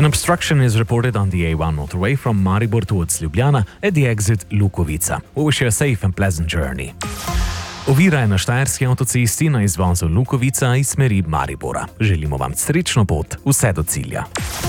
obstruction is reported on the A1 motorway from Maribor towards Ljubljana at the exit Lukovica. We wish you a safe and pleasant journey. Ovira je na štajerski avtocesti na izvozu Lukovica iz smeri Maribora. Želimo vam srečno pot vse do cilja.